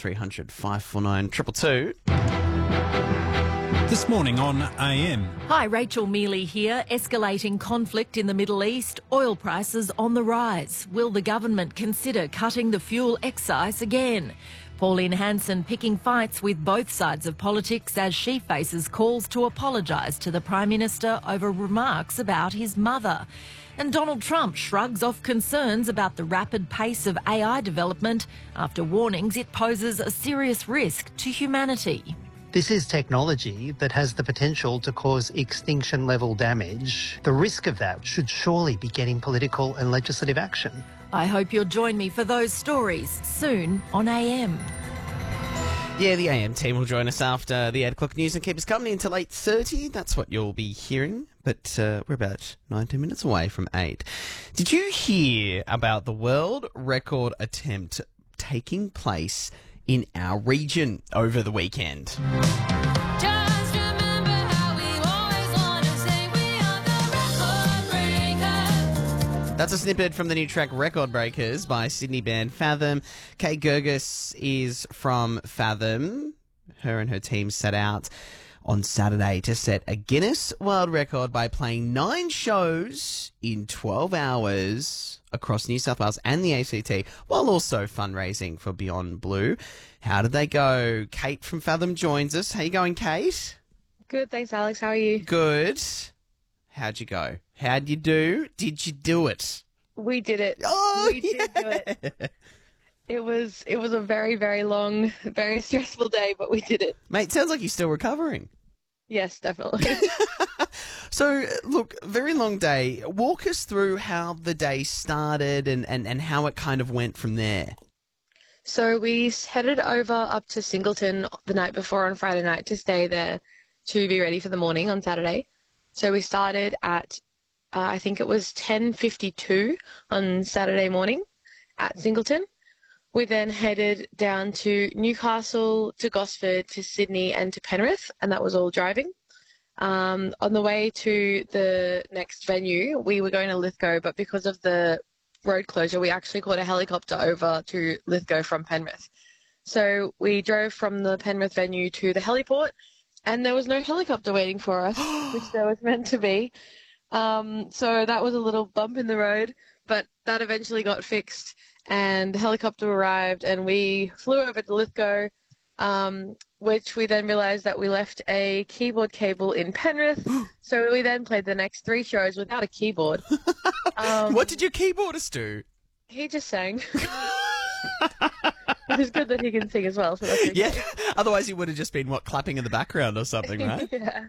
1300 549 222. This morning on AM. Hi, Rachel Mealy here. Escalating conflict in the Middle East, oil prices on the rise. Will the government consider cutting the fuel excise again? Pauline Hanson picking fights with both sides of politics as she faces calls to apologise to the Prime Minister over remarks about his mother. And Donald Trump shrugs off concerns about the rapid pace of AI development after warnings it poses a serious risk to humanity. This is technology that has the potential to cause extinction-level damage. The risk of that should surely be getting political and legislative action. I hope you'll join me for those stories soon on AM. Yeah, the AM team will join us after the 8 o'clock news and keep us company until 8:30. That's what you'll be hearing. But we're about 19 minutes away from 8. Did you hear about the world record attempt taking place in our region over the weekend? Just remember how we always want to say we are the record breakers. That's a snippet from the new track Record Breakers by Sydney band Fathom. Kate Gergis is from Fathom. Her and her team set out on Saturday to set a Guinness World Record by playing 9 shows in 12 hours across New South Wales and the ACT, while also fundraising for Beyond Blue. How did they go? Kate from Fathom joins us. How you going, Kate? Good, thanks, Alex. How are you? Good. How'd you go? How'd you do? Did you do it? We did it. Oh, we did do it. It was a very, very long, very stressful day, but we did it. Mate, sounds like you're still recovering. Yes, definitely. So, look, very long day. Walk us through how the day started and how it kind of went from there. So we headed over up to Singleton the night before on Friday night to stay there to be ready for the morning on Saturday. So we started at, I think it was 10:52 on Saturday morning at Singleton. We then headed down to Newcastle, to Gosford, to Sydney and to Penrith, and that was all driving. On the way to the next venue, we were going to Lithgow, but because of the road closure, we actually caught a helicopter over to Lithgow from Penrith. So we drove from the Penrith venue to the heliport, and there was no helicopter waiting for us, which there was meant to be. So that was a little bump in the road, but that eventually got fixed. And the helicopter arrived and we flew over to Lithgow, which we then realised that we left a keyboard cable in Penrith. So we then played the next 3 shows without a keyboard. What did your keyboardist do? He just sang. It is good that he can sing as well. So that's okay. Yeah, otherwise he would have just been, clapping in the background or something, right? Yeah.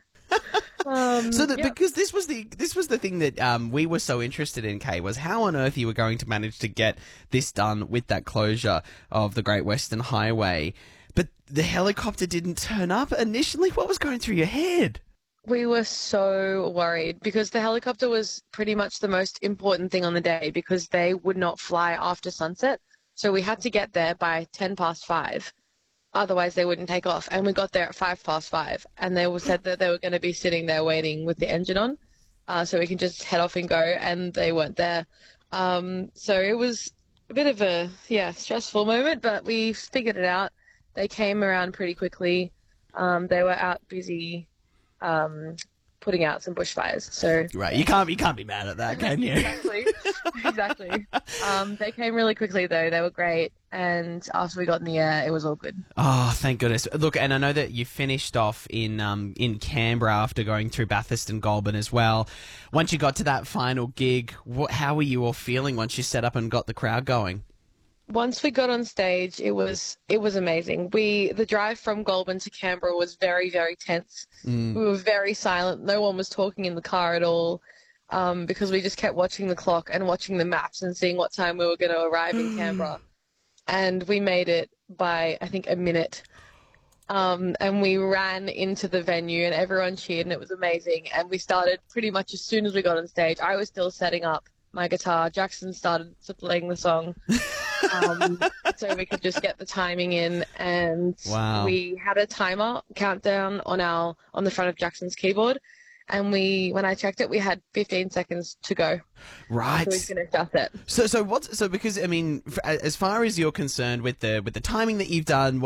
Because this was the thing that we were so interested in, Kay, was how on earth you were going to manage to get this done with that closure of the Great Western Highway. But the helicopter didn't turn up initially. What was going through your head? We were so worried because the helicopter was pretty much the most important thing on the day because they would not fly after sunset. So we had to get there by 5:10. Otherwise, they wouldn't take off. And we got there at 5:05. And they said that they were going to be sitting there waiting with the engine on so we can just head off and go. And they weren't there. So it was a bit of a, stressful moment, but we figured it out. They came around pretty quickly. They were out busy putting out some bushfires. So right, you can't be mad at that, can you? Exactly. They came really quickly though. They were great, and after we got in the air, it was all good. Oh, thank goodness! Look, and I know that you finished off in Canberra after going through Bathurst and Goulburn as well. Once you got to that final gig, how were you all feeling once you set up and got the crowd going? Once we got on stage, it was amazing. The drive from Goulburn to Canberra was very, very tense. We were very silent. No one was talking in the car at all because we just kept watching the clock and watching the maps and seeing what time we were going to arrive in Canberra. And we made it by, I think, a minute. And we ran into the venue and everyone cheered and it was amazing. And we started pretty much as soon as we got on stage. I was still setting up my guitar. Jackson started playing the song. So we could just get the timing in, and we had a timer countdown on the front of Jackson's keyboard, and when I checked it, we had 15 seconds to go. Right. So we finished our set. So because I mean, as far as you're concerned with the timing that you've done,